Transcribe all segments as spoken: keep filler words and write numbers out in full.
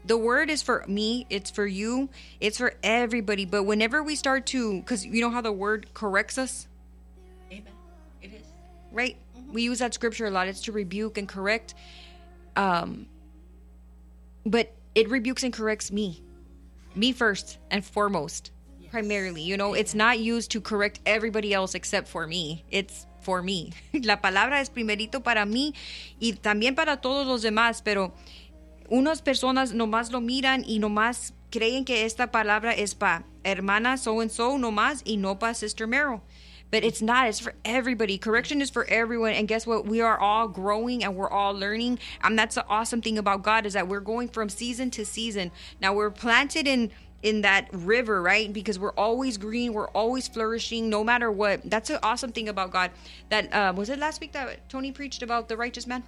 The word is for me. It's for you. It's for everybody. But whenever we start to, because you know how the word corrects us? Amen. It is. Right? Mm-hmm. We use that scripture a lot. It's to rebuke and correct. Um, but it rebukes and corrects me. Me first and foremost. Yes. Primarily. You know, Amen. It's not used to correct everybody else except for me. It's for me. La palabra es primerito para mí y también para todos los demás, pero unas personas nomás lo miran y nomás creen que esta palabra es para hermana so and so nomás y no para Sister Meryl. But it's not. It's for everybody. Correction is for everyone. And guess what? We are all growing and we're all learning. And that's the awesome thing about God is that we're going from season to season. Now we're planted in in that river, right? Because we're always green, we're always flourishing, no matter what. That's the awesome thing about God. That uh, was it last week that Tony preached about the righteous man?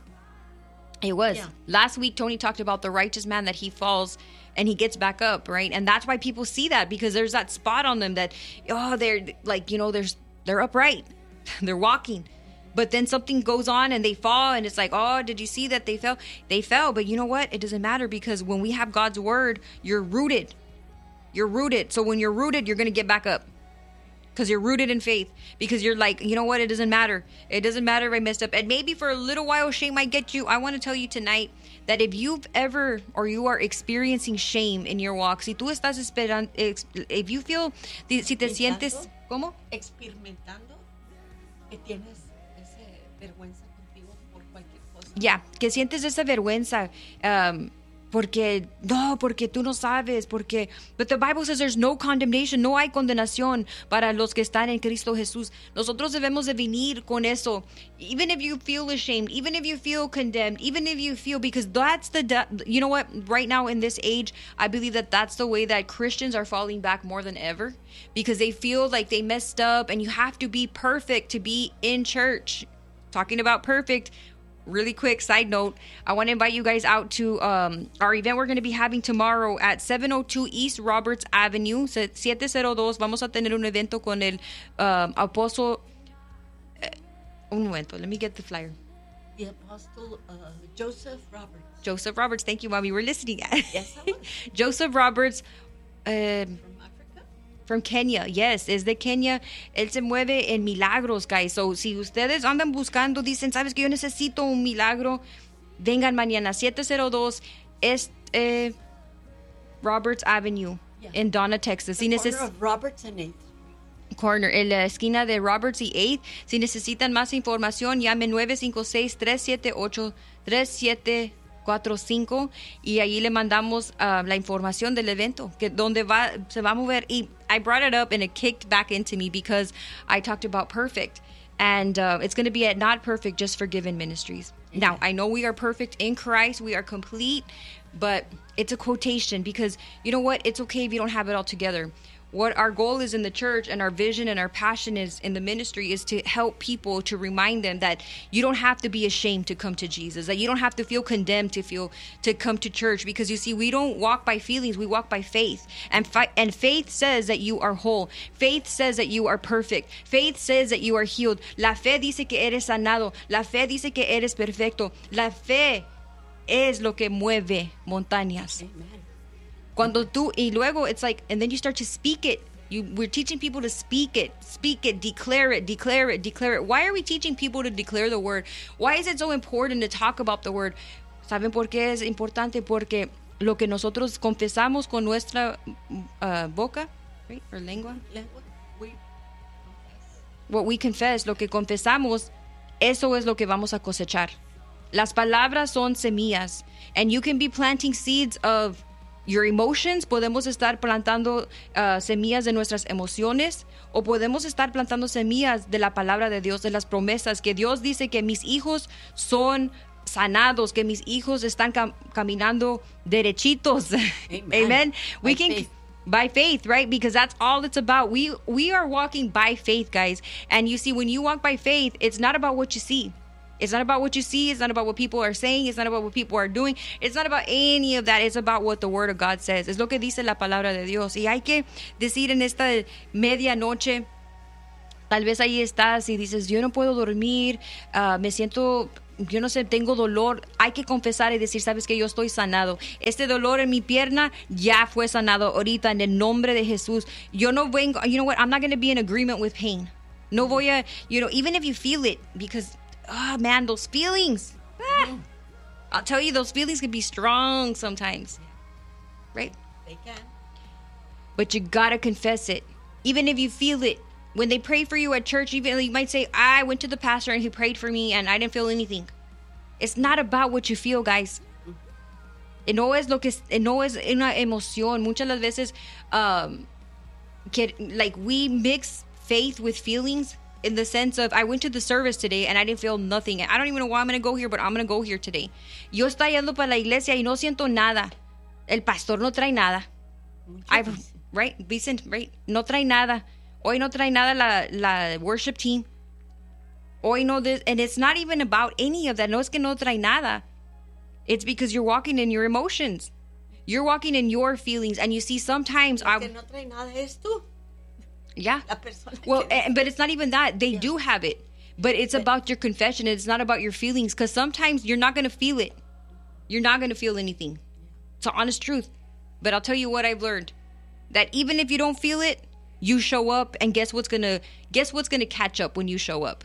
It was. Yeah. Last week, Tony talked about the righteous man, that he falls and he gets back up, right? And that's why people see that, because there's that spot on them that, oh, they're like, you know, there's they're upright, they're walking. But then something goes on and they fall and it's like, oh, did you see that they fell? They fell, but you know what? It doesn't matter, because when we have God's word, you're rooted. You're rooted. So when you're rooted, you're going to get back up. Because you're rooted in faith. Because you're like, you know what? It doesn't matter. It doesn't matter if I messed up. And maybe for a little while, shame might get you. I want to tell you tonight that if you've ever, or you are experiencing shame in your walk, si tú estás esperando, if you feel, si te sientes, ¿cómo? Experimentando que tienes esa vergüenza contigo por cualquier cosa. Ya, yeah, que sientes esa vergüenza. Um, Porque, no, porque tú no sabes, porque... But the Bible says there's no condemnation, no hay condenación para los que están en Cristo Jesús. Nosotros debemos de venir con eso. Even if you feel ashamed, even if you feel condemned, even if you feel... Because that's the... De- you know what? Right now in this age, I believe that that's the way that Christians are falling back more than ever. Because they feel like they messed up and you have to be perfect to be in church. Talking about perfect... Really quick side note, I want to invite you guys out to um, our event we're going to be having tomorrow at seven oh two East Roberts Avenue, seven oh two. Vamos a tener un evento con el um, apóstol. Uh, un momento, let me get the flyer. The apostle uh, Joseph Roberts. Joseph Roberts, thank you, Mommy. We're listening. Yes, I was. Joseph Roberts. Uh, From Kenya, yes, es de Kenya. Él se mueve en milagros, guys. So, si ustedes andan buscando, dicen, ¿sabes que yo necesito un milagro? Vengan mañana, seven oh two East eh, Roberts Avenue, yeah. In Donna, Texas. The si corner neces- of Roberts and eighth. Corner, en la esquina de Roberts y eighth. Si necesitan más información, llamen nine five six, three seven eight, three seven four five y ahí le mandamos uh, la información del evento, que donde va, se va a mover. Y I brought it up and it kicked back into me because I talked about perfect. And uh, it's going to be at Not Perfect, Just Forgiven Ministries. Mm-hmm. Now, I know we are perfect in Christ. We are complete. But it's a quotation because, you know what? It's okay if you don't have it all together. What our goal is in the church and our vision and our passion is in the ministry is to help people, to remind them that you don't have to be ashamed to come to Jesus, that you don't have to feel condemned to feel to come to church, because you see, we don't walk by feelings, we walk by faith. And fi- and faith says that you are whole. Faith says that you are perfect. Faith says that you are healed. La fe dice que eres sanado. La fe dice que eres perfecto. La fe es lo que mueve montañas. Amen. Cuando tú, y luego it's like, and then you start to speak it. You, we're teaching people to speak it, speak it, declare it, declare it, declare it. Why are we teaching people to declare the word? Why is it so important to talk about the word? ¿Saben por qué es importante? Porque lo que nosotros confesamos con nuestra uh, boca, right? Or lengua. Lengua. We confess. What we confess, lo que confesamos, eso es lo que vamos a cosechar. Las palabras son semillas, and you can be planting seeds of your emotions. Podemos estar plantando uh, semillas de nuestras emociones, o podemos estar plantando semillas de la palabra de Dios, de las promesas, que Dios dice que mis hijos son sanados, que mis hijos están cam- caminando derechitos. Amen. Amen. We By can faith. By faith, right? Because that's all it's about. We we are walking by faith, guys. And you see, when you walk by faith, it's not about what you see. It's not about what you see. It's not about what people are saying. It's not about what people are doing. It's not about any of that. It's about what the Word of God says. Es lo que dice la palabra de Dios. Y hay que decir en esta medianoche, tal vez ahí estás y dices, yo no puedo dormir, uh, me siento yo no sé, tengo dolor, hay que confesar y decir, sabes que yo estoy sanado. Este dolor en mi pierna ya fue sanado ahorita en el nombre de Jesús. Yo no vengo, you know what, I'm not going to be in agreement with pain. No voy a, you know, even if you feel it, because, oh man, those feelings, ah, I'll tell you, those feelings can be strong sometimes, right? They can. But you gotta confess it. Even if you feel it. When they pray for you at church, even you might say, I went to the pastor and he prayed for me and I didn't feel anything. It's not about what you feel, guys. No es lo que no es una emoción. Muchas las veces, um, que, like we mix faith with feelings in the sense of I went to the service today and I didn't feel nothing. I don't even know why I'm going to go here, but I'm going to go here today. Yo estoy yendo para la iglesia y no siento nada. El pastor no trae nada. I've, right? Vicent, right? No trae nada. Hoy no trae nada la, la worship team. Hoy no this, and it's not even about any of that. No es que no trae nada. It's because you're walking in your emotions. You're walking in your feelings, and you see sometimes Lo I. que no trae nada es tú. Yeah. La persona Well, que- and, but it's not even that. They Yeah. do have it, but it's about your confession. It's not about your feelings, because sometimes you're not going to feel it. You're not going to feel anything. It's the honest truth. But I'll tell you what I've learned: that even if you don't feel it, you show up, and guess what's gonna guess what's gonna catch up when you show up?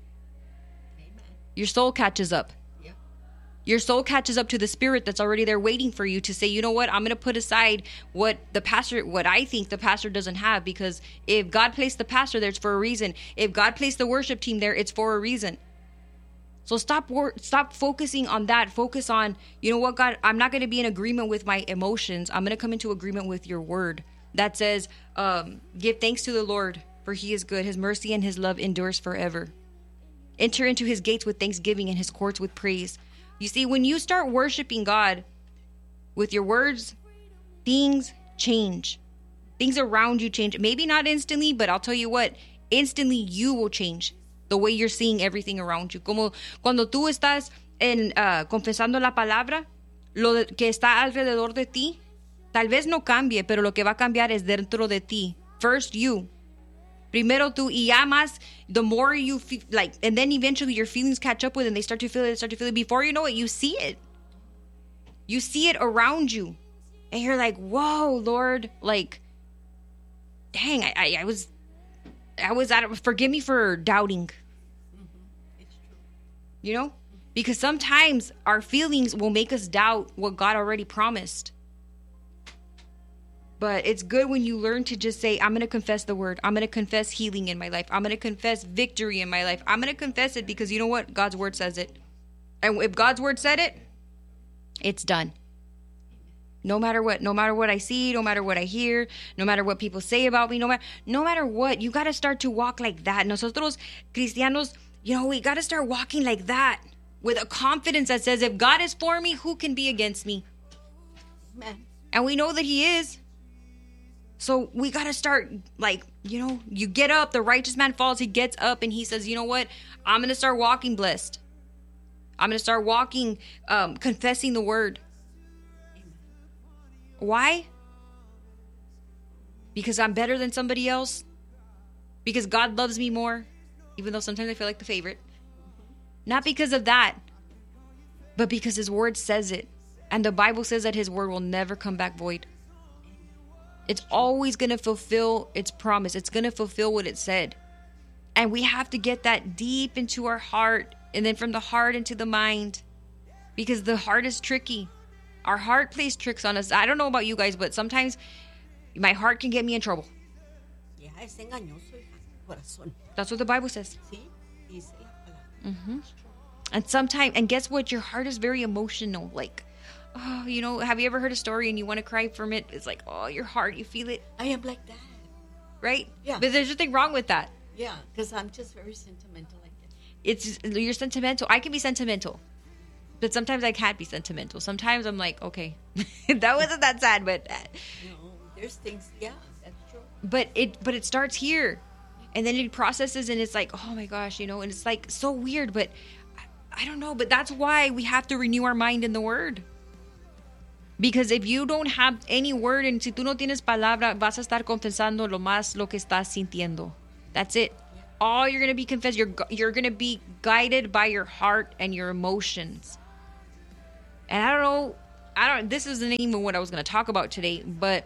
Amen. Your soul catches up. Yeah. Your soul catches up to the spirit that's already there waiting for you to say, you know what, I'm going to put aside what the pastor, what I think the pastor doesn't have, because if God placed the pastor there, it's for a reason. If God placed the worship team there, it's for a reason. So stop wor- stop focusing on that. Focus on, you know what, God, I'm not going to be in agreement with my emotions. I'm going to come into agreement with your word that says, um, give thanks to the Lord, for he is good. His mercy and his love endures forever. Enter into his gates with thanksgiving and his courts with praise. You see, when you start worshiping God with your words, things change. Things around you change. Maybe not instantly, but I'll tell you what, instantly you will change the way you're seeing everything around you. Como cuando tú estás en, uh, confesando la palabra, lo de- que está alrededor de ti, tal vez no cambie, pero lo que va a cambiar es dentro de ti. First you. Primero tú, y ya más, the more you feel, like, and then eventually your feelings catch up with it and they start to feel it, start to feel it. Before you know it, you see it. You see it around you. And you're like, whoa, Lord, like, dang, I, I, I was, I was out of, forgive me for doubting. It's true. You know? Because sometimes our feelings will make us doubt what God already promised. But it's good when you learn to just say, I'm going to confess the word. I'm going to confess healing in my life. I'm going to confess victory in my life. I'm going to confess it because you know what? God's word says it. And if God's word said it, it's done. No matter what, no matter what I see, no matter what I hear, no matter what people say about me, no matter, no matter what, you got to start to walk like that. Nosotros, cristianos, you know, we got to start walking like that with a confidence that says, if God is for me, who can be against me? Amen. And we know that he is. So we got to start, like, you know, you get up, the righteous man falls, he gets up and he says, you know what? I'm going to start walking blessed. I'm going to start walking, um, confessing the word. Why? Because I'm better than somebody else? Because God loves me more, even though sometimes I feel like the favorite? Not because of that, but because his word says it. And the Bible says that his word will never come back void. It's always going to fulfill its promise. It's going to fulfill what it said. And we have to get that deep into our heart, and then from the heart into the mind, because the heart is tricky. Our heart plays tricks on us. I don't know about you guys, but sometimes my heart can get me in trouble. Yeah, es engañoso, hija, corazón. That's what the Bible says. Sí, dice la palabra. It's true. And sometimes, and guess what? Your heart is very emotional. Like, oh, you know, have you ever heard a story and you want to cry from it? It's like, oh, your heart, you feel it, I am like that. right? Yeah. But there's nothing wrong with that. Yeah, because I'm just very sentimental like that. It's, you're sentimental. I can be sentimental. But sometimes I can't be sentimental. Sometimes I'm like, okay, that wasn't that sad, but No, there's things, yeah, that's true. but it but it starts here, and then it processes, and it's like, oh my gosh, you know, and it's like so weird, but I, I don't know, but that's why we have to renew our mind in the word. Because if you don't have any word, and si tú no tienes palabra, vas a estar confesando lo más lo que estás sintiendo. That's it. all you're going to be confessed. You're, you're going to be guided by your heart and your emotions. And I don't know, I don't, this isn't even what I was going to talk about today, but,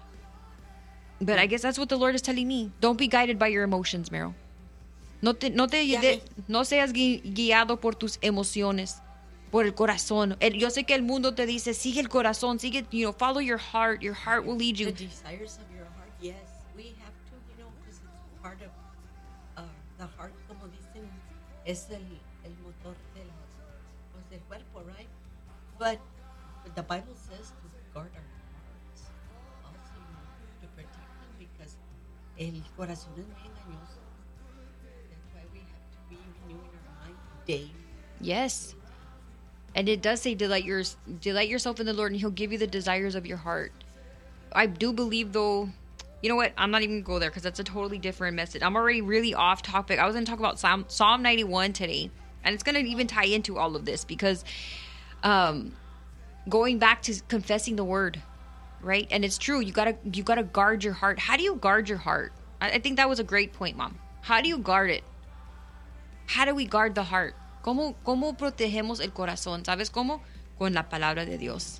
but I guess that's what the Lord is telling me. Don't be guided by your emotions, Meryl. No te, no te, Yeah. de, no seas gui, guiado por tus emociones, por el corazón. El, yo sé que el mundo te dice, sigue el corazón, sigue, you know, follow your heart. Your heart will lead The you. desires of your heart, yes, we have to, you know, because it's part of uh, the heart, como dicen, es el, el motor del, pues, del cuerpo, right? But, but the Bible says to guard our hearts, also, you know, to protect them, because el corazón es muy engañoso. That's why we have to be renewing our mind daily. Yes. And it does say delight, your, delight yourself in the Lord and he'll give you the desires of your heart. I do believe though, you know what? I'm not even going to go there because that's a totally different message. I'm already really off topic. I was going to talk about Psalm, Psalm ninety-one today. And it's going to even tie into all of this because um, going back to confessing the word, right? And it's true. You got to you got to guard your heart. How do you guard your heart? I, I think that was a great point, Mom. How do you guard it? How do we guard the heart? ¿Cómo, cómo protegemos el corazón? ¿Sabes cómo? Con la palabra de Dios.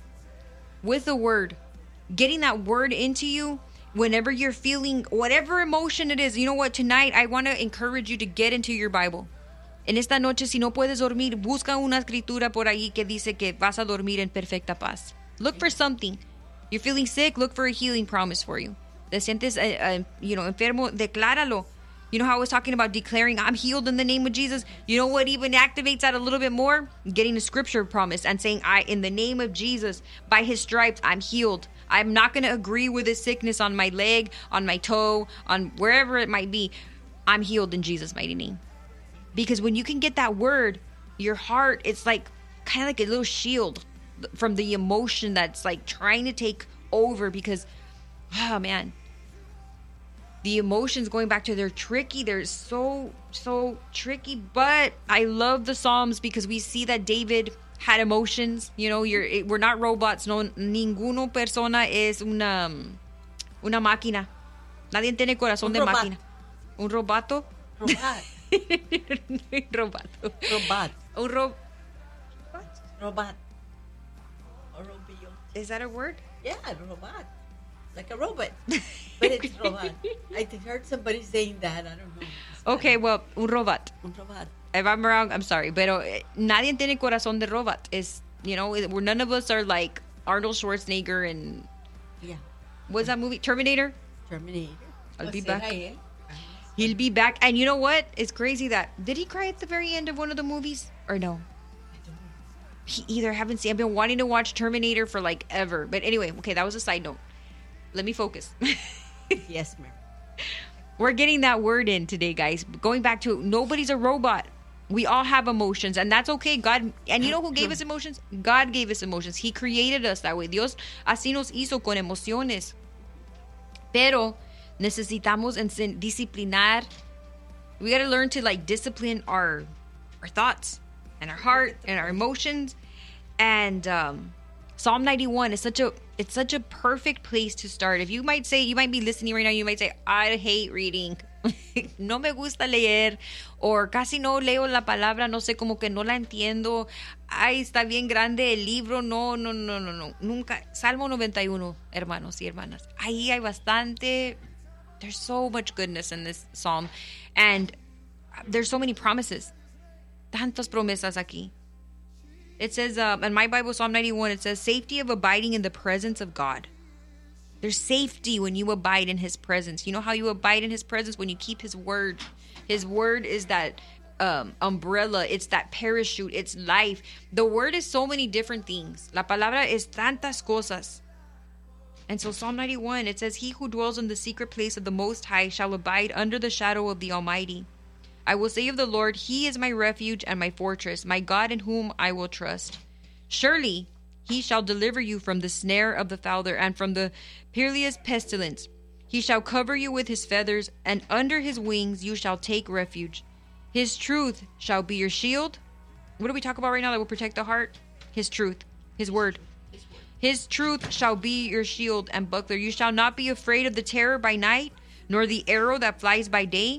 With the word. Getting that word into you whenever you're feeling whatever emotion it is. You know what? Tonight, I want to encourage you to get into your Bible. En esta noche, si no puedes dormir, busca una escritura por ahí que dice que vas a dormir en perfecta paz. Look for something. You're feeling sick, look for a healing promise for you. Te sientes, uh, uh, you know, enfermo, decláralo. You know how I was talking about declaring I'm healed in the name of Jesus? You know what even activates that a little bit more? Getting a scripture promise and saying, I, in the name of Jesus, by his stripes, I'm healed. I'm not going to agree with his sickness on my leg, on my toe, on wherever it might be. I'm healed in Jesus' mighty name. Because when you can get that word, your heart, it's like kind of like a little shield from the emotion that's like trying to take over because, oh man, the emotions going back to they're tricky. They're so, so tricky. But I love the Psalms because we see that David had emotions. You know, you're it, we're not robots. No, ninguno persona es una, una máquina. Nadie tiene corazón Un de robot. máquina. Un robato. Robot. Robato. Robot. Un ro- Robot. Or robot. Is that a word? Yeah, robot. Like a robot. But it's robot. I heard somebody saying that. I don't know. Okay, well, un robot. Un robot. If I'm wrong, I'm sorry. Pero eh, nadie tiene corazón de robot. Is, you know, we're none of us are like Arnold Schwarzenegger and Yeah. what's that movie? Terminator? Terminator. I'll O be será back. él. He'll be back. And you know what? It's crazy that did he cry at the very end of one of the movies or no? He either haven't seen. I've been wanting to watch Terminator for like ever. But anyway, okay, that was a side note. Let me focus. Yes, ma'am. We're getting that word in today, guys. Going back to nobody's a robot. We all have emotions, and that's okay. God, and you know who gave us emotions? God gave us emotions. He created us that way. Dios así nos hizo con emociones. Pero necesitamos ense- disciplinar. We got to learn to like discipline our our thoughts and our heart and our emotions. And um, Psalm ninety-one is such a it's such a perfect place to start. If you might say, you might be listening right now, you might say, I hate reading. No me gusta leer. Or casi no leo la palabra, no sé, como que no la entiendo. Ay, está bien grande el libro. No, no, no, no, no. Nunca. Salmo noventa y uno, hermanos y hermanas. Ahí hay bastante. There's so much goodness in this psalm. And there's so many promises. Tantas promesas aquí. It says, uh, in my Bible, Psalm ninety-one, it says, safety of abiding in the presence of God. There's safety when you abide in his presence. You know how you abide in his presence? When you keep his word. His word is that um, umbrella. It's that parachute. It's life. The word is so many different things. La palabra es tantas cosas. And so Psalm ninety-one, it says, he who dwells in the secret place of the Most High shall abide under the shadow of the Almighty. I will say of the Lord, he is my refuge and my fortress, my God in whom I will trust. Surely he shall deliver you from the snare of the fowler and from the perilous pestilence. He shall cover you with his feathers, and under his wings you shall take refuge. His truth shall be your shield. What do we talk about right now that will protect the heart? His truth, his word. His truth shall be your shield and buckler. You shall not be afraid of the terror by night, nor the arrow that flies by day,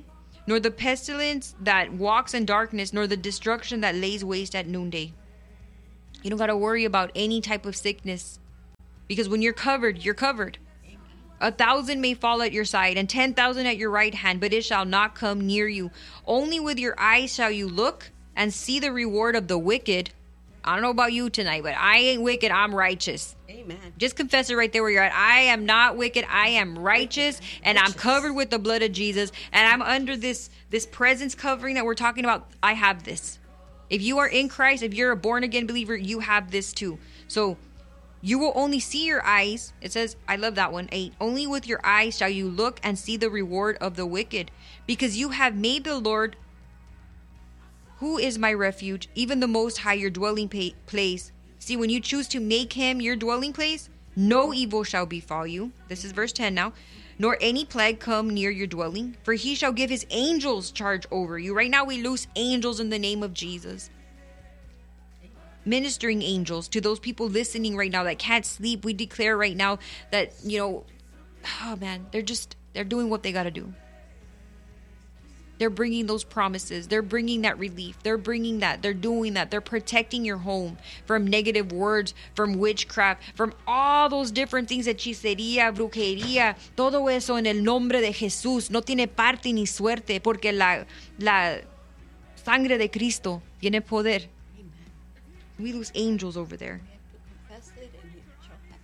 nor the pestilence that walks in darkness, nor the destruction that lays waste at noonday. You don't got to worry about any type of sickness, because when you're covered, you're covered. A thousand may fall at your side and ten thousand at your right hand, but it shall not come near you. Only with your eyes shall you look and see the reward of the wicked. I don't know about you tonight, but I ain't wicked. I'm righteous. Amen. Just confess it right there where you're at. I am not wicked. I am righteous, and I'm covered with the blood of Jesus, and I'm under this this presence covering that we're talking about. I have this. If you are in Christ, if you're a born again believer, you have this too. So you will only see your eyes. It says, I love that one, eight. Only with your eyes shall you look and see the reward of the wicked, because you have made the Lord, who is my refuge, even the Most High, your dwelling pa- place. See, when you choose to make him your dwelling place, no evil shall befall you. This is verse ten now. Nor any plague come near your dwelling, for he shall give his angels charge over you. Right now we loose angels in the name of Jesus. Ministering angels to those people listening right now that can't sleep. We declare right now that, you know, oh man, they're just, they're doing what they got to do. They're bringing those promises. They're bringing that relief. They're bringing that. They're doing that. They're protecting your home from negative words, from witchcraft, from all those different things, hechicería, brujería, todo eso en el nombre de Jesús. No tiene parte ni suerte, porque la, la sangre de Cristo tiene poder. Amen. We lose angels over there. We have to confess it, and it shall happen.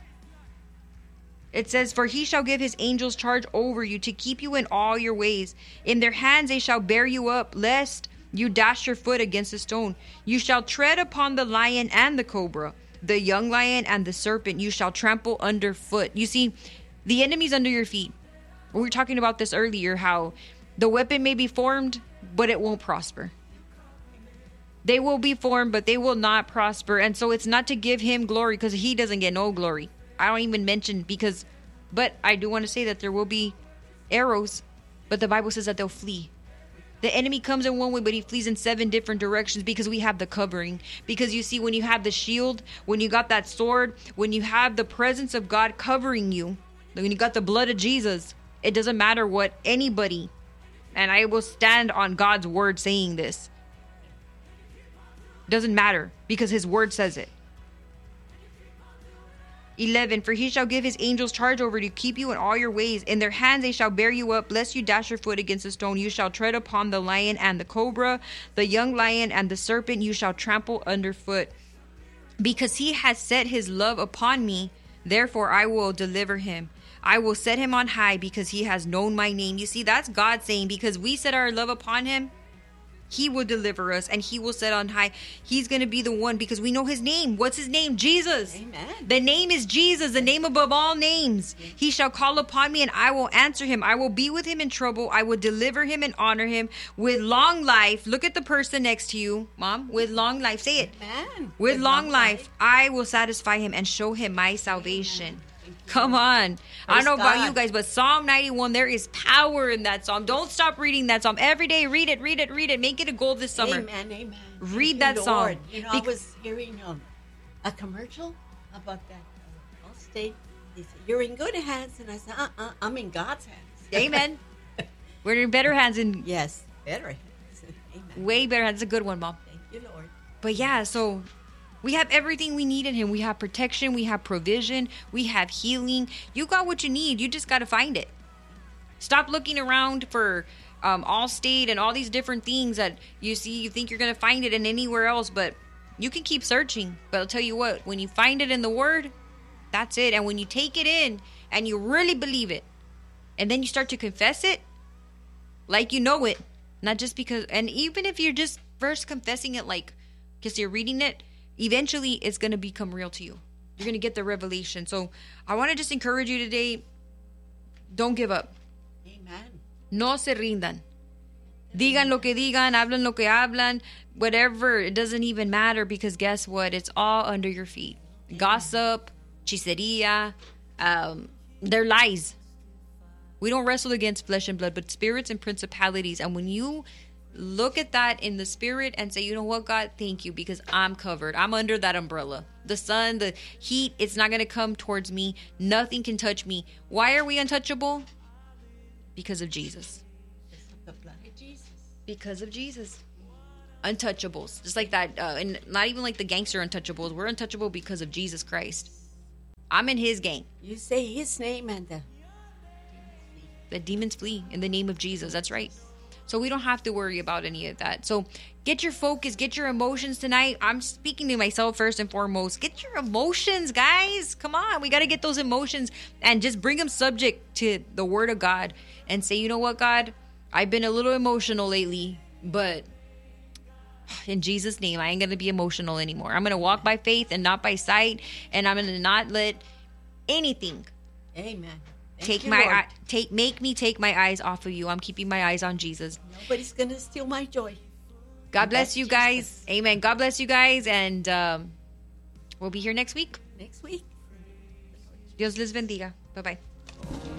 It says, for he shall give his angels charge over you to keep you in all your ways. In their hands they shall bear you up, lest you dash your foot against a stone. You shall tread upon the lion and the cobra, the young lion and the serpent you shall trample underfoot. You see, the enemy's under your feet. We were talking about this earlier, how the weapon may be formed, but it won't prosper. They will be formed, but they will not prosper. And so it's not to give him glory, because he doesn't get no glory. I don't even mention because, but I do want to say that there will be arrows, but the Bible says that they'll flee. The enemy comes in one way, but he flees in seven different directions, because we have the covering. Because you see, when you have the shield, when you got that sword, when you have the presence of God covering you, when you got the blood of Jesus, it doesn't matter what anybody, and I will stand on God's word saying this. Doesn't matter, because his word says it. eleven, for he shall give his angels charge over you to keep you in all your ways. In their hands they shall bear you up, lest you dash your foot against a stone. You shall tread upon the lion and the cobra, the young lion and the serpent you shall trample underfoot. Because he has set his love upon me, therefore I will deliver him. I will set him on high, because he has known my name. You see, that's God saying, because we set our love upon him, he will deliver us, and he will set on high. He's going to be the one, because we know his name. What's his name? Jesus. Amen. The name is Jesus, the name above all names. Yes. He shall call upon me, and I will answer him. I will be with him in trouble. I will deliver him and honor him with long life. Look at the person next to you, Mom. With long life. Say it. Amen. With, With long, long life, life. I will satisfy him and show him my salvation. Amen. Come on. I don't know Praise about God. you guys, but Psalm ninety-one, there is power in that psalm. Don't stop reading that psalm. Every day, read it, read it, read it. Make it a goal this summer. Amen, amen. Read Thank that you, song. Lord. You know, Bec- I was hearing um, a commercial about that uh, Allstate. They said, you're in good hands. And I said, uh-uh, I'm in God's hands. Amen. We're in better hands, and Yes, better hands. Amen. way better hands. It's a good one, Mom. Thank you, Lord. But yeah, so we have everything we need in him. We have protection. We have provision. We have healing. You got what you need. You just got to find it. Stop looking around for um, Allstate and all these different things that you see. You think you're going to find it in anywhere else, but you can keep searching. But I'll tell you what, when you find it in the Word, that's it. And when you take it in and you really believe it, and then you start to confess it like you know it, not just because, and even if you're just first confessing it like because you're reading it, eventually it's going to become real to you. You're going to get the revelation. So I want to just encourage you today, don't give up. Amen. No se rindan. Digan lo que digan, hablan lo que hablan, whatever. It doesn't even matter, because guess what? It's all under your feet. Gossip, chiceria, um, they're lies. We don't wrestle against flesh and blood, but spirits and principalities. And when you look at that in the spirit and say, you know what, God, thank you, because I'm covered. I'm under that umbrella. The sun, the heat, it's not going to come towards me. Nothing can touch me. Why are we untouchable? Because of Jesus. Because of Jesus. Untouchables. Just like that. Uh, and not even like the gangster untouchables. We're untouchable because of Jesus Christ. I'm in his gang. You say his name and the The demons flee in the name of Jesus. That's right. So we don't have to worry about any of that. So get your focus, get your emotions tonight. I'm speaking to myself first and foremost. Get your emotions, guys. Come on. We got to get those emotions and just bring them subject to the word of God and say, you know what, God? I've been a little emotional lately, but in Jesus' name, I ain't going to be emotional anymore. I'm going to walk by faith and not by sight. And I'm going to not let anything Amen. Thank take you, my Lord. eye, take make me take my eyes off of you. I'm keeping my eyes on Jesus. Nobody's gonna steal my joy. God bless That's you Jesus. guys. Amen. God bless you guys, and um, we'll be here next week. Next week. Dios les bendiga. Bye bye.